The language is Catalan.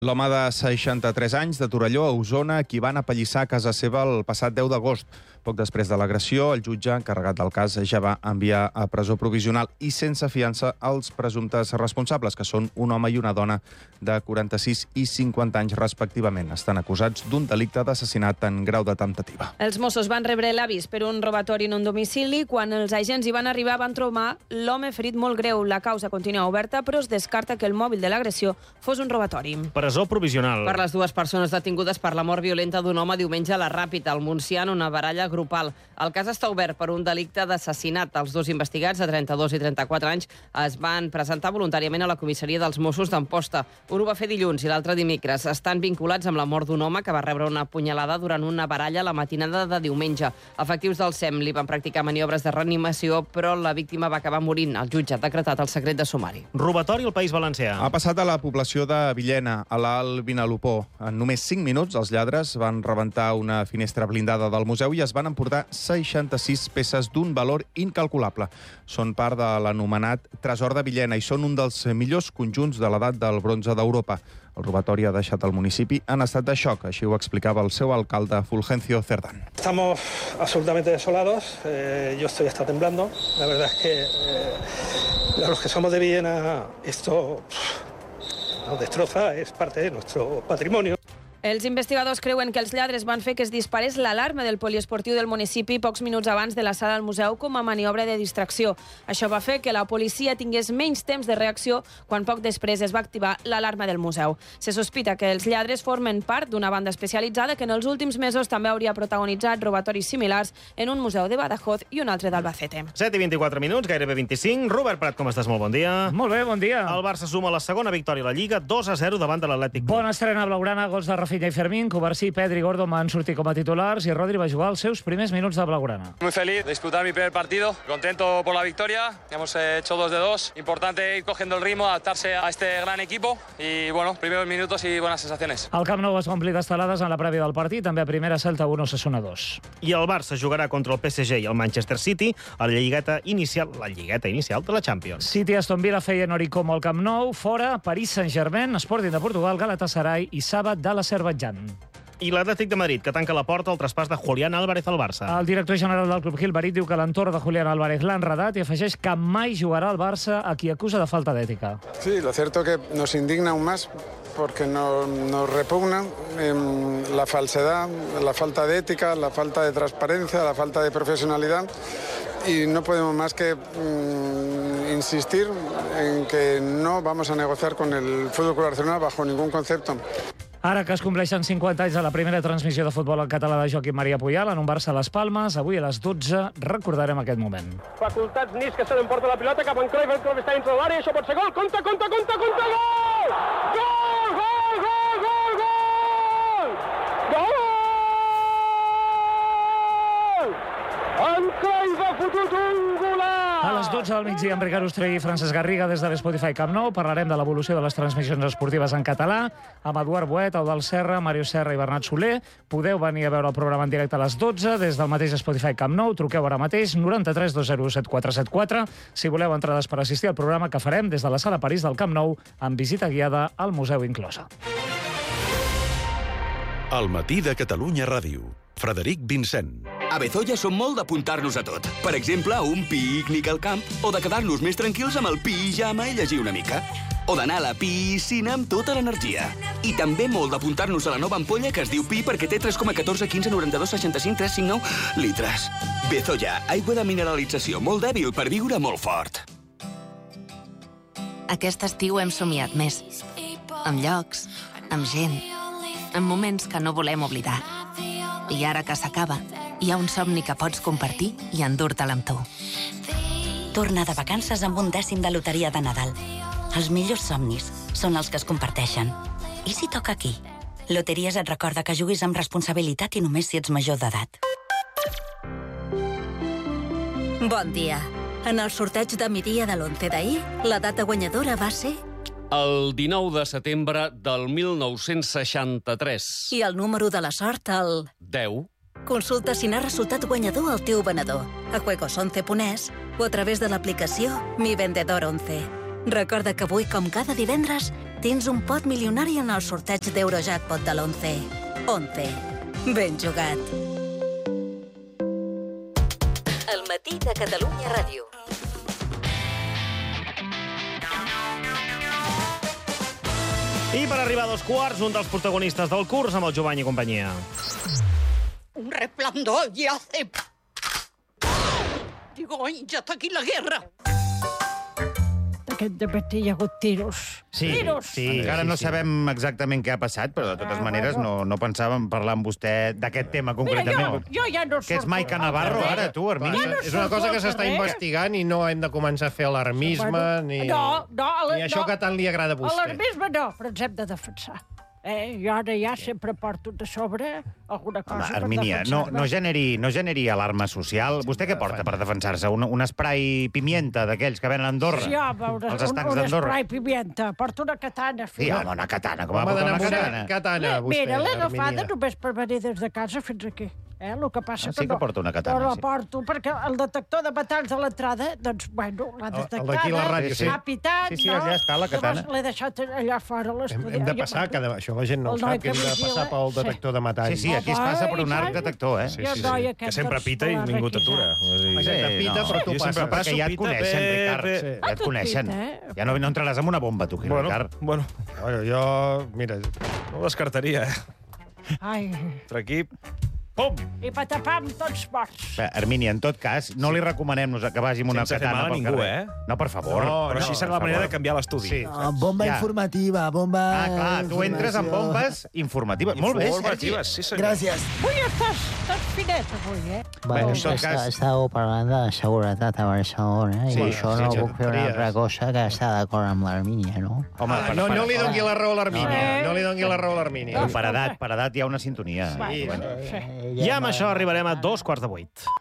L'home de 63 anys de Torelló, a Osona, qui van apallissar a casa seva el passat 10 d'agost. Poc després de l'agressió, el jutge encarregat del cas ja va enviar a presó provisional i sense fiança els presumptes responsables, que són un home i una dona de 46 i 50 anys respectivament. Estan acusats d'un delicte d'assassinat en grau de temptativa. Els Mossos van rebre l'avís per un robatori en un domicili. Quan els agents hi van arribar van trobar l'home ferit molt greu. La causa continua oberta, però es descarta que el mòbil de l'agressió fos un robatori. Presó provisional. Per les dues persones detingudes per la mort violenta d'un home diumenge a la Ràpita, al Montsià, en una baralla grupal. El cas està obert per un delicte d'assassinat. Els dos investigats, de 32 i 34 anys, es van presentar voluntàriament a la comissaria dels Mossos d'Amposta. Un ho va fer dilluns i l'altre dimecres. Estan vinculats amb la mort d'un home que va rebre una punyalada durant una baralla la matinada de diumenge. Efectius del SEM li van practicar maniobres de reanimació, però la víctima va acabar morint. El jutge ha decretat el secret de sumari. Robatori al País Valencià. Ha passat a la població de Villena, a l'Alt Vinalopó. En només 5 minuts, els lladres van rebentar una finestra blindada del museu i es van emportar 66 peces d'un valor incalculable. Són part de l'anomenat Tresor de Villena i són un dels millors conjunts de l'edat del bronze d'Europa. El robatori ha deixat el municipi en estat de xoc, així ho explicava el seu alcalde, Fulgencio Cerdán. Estamos absolutamente desolados, yo estoy hasta temblando. La verdad es que los que somos de Villena, esto nos destroza, es parte de nuestro patrimonio. Els investigadors creuen que els lladres van fer que es disparés l'alarma del poliesportiu del municipi pocs minuts abans de la sala al museu com a maniobra de distracció. Això va fer que la policia tingués menys temps de reacció quan poc després es va activar l'alarma del museu. Se sospita que els lladres formen part d'una banda especialitzada que en els últims mesos també hauria protagonitzat robatoris similars en un museu de Badajoz i un altre d'Albacete. 7 i 24 minuts, gairebé 25. Robert Prat, com estàs? Molt bon dia. Molt bé, bon dia. El Barça suma la segona victòria a la Lliga, 2-0 davant de l'Atlètic. Bona estrena blaugrana, gols de Rafinha i Fermín. Covarsí, Pedri i Gordo van sortir com a titulars i Rodri va jugar els seus primers minuts de blaugrana. Muy feliz de disputar mi primer partido, contento por la victoria. Hemos hecho 2 de 2. Importante ir cogiendo el ritmo, adaptarse a este gran equipo y, bueno, primeros minutos y buenas sensaciones. El Camp Nou es va omplir d'estelades en la prèvia del partit, també a primera Celta 1, Osasuna 2. I el Barça jugarà contra el PSG i el Manchester City a la lligueta inicial de la Champions. City, Aston Villa, Feyenoord i Como al Camp Nou, fora Paris Saint-Germain, Sporting de Portugal, Galatasaray i Saba de l'Azerbaidjan. I l'Atlètic de Madrid, que tanca la porta al traspàs de Julián Álvarez al Barça. El director general del club Gilbarit diu que l'entorn de Julián Álvarez l'ha enredat i afegeix que mai jugarà al Barça a qui acusa de falta d'ética. Sí, lo cierto que nos indigna aún más porque nos repugna la falsedad, la falta de ética, la falta de transparencia, la falta de profesionalidad y no podemos más que insistir en que no vamos a negociar con el Fútbol Club Barcelona bajo ningún concepto. Ara que es compleixen 50 anys de la primera transmissió de futbol en català de Joaquim Maria Puyal en un Barça a les Palmes, avui a les 12 recordarem aquest moment. Facultats Nis, que se l'emporta la pilota cap en Cruyff, el Cruyff està dintre de l'àrea, això pot ser gol, compte, gol! Gol! En Cruyff ha fotut un golaç! A les 12 del migdia, amb Ricard Ostrell i Francesc Garriga des de l'Spotify Camp Nou. Parlarem de l'evolució de les transmissions esportives en català amb Eduard Boet, Eudald Serra, Mario Serra i Bernat Soler. Podeu venir a veure el programa en directe a les 12 des del mateix Spotify Camp Nou. Truqueu ara mateix 93 201 7474 si voleu entrades per assistir al programa que farem des de la Sala París del Camp Nou amb visita guiada al museu inclosa. El matí de Catalunya Ràdio. Frederic Vincent. A Bezoya som molt d'apuntar-nos a tot. Per exemple, a un pícnic al camp o de quedar-nos més tranquils amb el pijama i llegir una mica. O d'anar a la piscina amb tota l'energia. I també molt d'apuntar-nos a la nova ampolla que es diu Pi perquè té 3,14, 15, 92, 65, 359 litres. Bezoya, aigua de mineralització molt dèbil per viure molt fort. Aquest estiu hem somiat més. Amb llocs, amb gent, amb moments que no volem oblidar. I ara que s'acaba, hi ha un somni que pots compartir i endur-te'l amb tu. Torna de vacances amb un dècim de loteria de Nadal. Els millors somnis són els que es comparteixen. I si toca aquí? Loteries et recorda que juguis amb responsabilitat i només si ets major d'edat. Bon dia. En el sorteig de migdia de l'11 d'ahir, la data guanyadora va ser... El 19 de setembre del 1963. I el número de la sort, el... 10. Consulta si n'ha resultat guanyador el teu venedor a juegos11.es o a través de l'aplicació Mi Vendedor 11. Recorda que avui, com cada divendres, tens un pot milionari en el sorteig d'Eurojackpot de l'11. 11. Ben jugat. El matí de Catalunya Ràdio. I per arribar a 2:15, un dels protagonistes del curs amb el Jovany i companyia. Un resplandor y hace... Digo, ¡ay, ya está aquí la guerra! Aquest dematí hi ha hagut tiros. Tiros! Sí, encara no sabem exactament què ha passat, però de totes maneres no pensàvem parlar amb vostè d'aquest tema concretament. Jo ja no Que ets Maica Navarro, ara, tu, Hermínia? És una cosa que s'està investigant i no hem de començar a fer alarmisme ni això que tant li agrada a vostè. Alarmisme no, però ens hem de defensar. Jo ara ja sempre porto de sobre alguna cosa per Hermínia, defensar-me. no generi alarma social. Vostè què porta per defensar-se? Un spray pimienta d'aquells que venen a Andorra? Sí, home, un spray pimienta. Porto una katana. Sí, home, una katana. Com va portar una katana? Mira, l'he agafada només per venir des de casa fins aquí. El que passa sí que porta una katana, no la sí. porto, perquè el detector de metalls de l'entrada, doncs, bueno, l'ha detectada, d'aquí la ràdio, sí. ha pitat, Sí, allà està la katana. Llavors l'he deixat allà fora a l'estudi. Hem de passar, això la gent no ho sap, que hem de passar pel detector de metalls. Sí, aquí es passa per un arc detector, Sí. Que sempre pita i ningú t'atura. Sempre pita, però tu passes. Perquè ja et coneixen, Ricard. Ja et coneixen. Ja no entraràs amb una bomba, tu, Ricard. Bueno, jo, mira... no ho descartaria, Ai. Entre aquí... Pum! I patapam, tots morts. Hermínia, en tot cas, no li recomanem que vagi amb una Sense fer katana mal a pel ningú, carrer. No, per favor. Però així serà la manera de canviar l'estudi. Sí. Bomba informativa, bomba... Clar, tu entres amb bombes informatives. Molt bé, Sergi. Sí, senyor. Gràcies. Avui estàs finet, avui, Bueno, estàveu parlant de seguretat a Barcelona i això no puc fer una altra cosa que estar d'acord amb l'Hermínia, no? Home, no li doni la raó a l'Hermínia. No li doni la raó a l'Hermínia. Per edat hi ha una sintonia. I amb això arribarem a 7:45.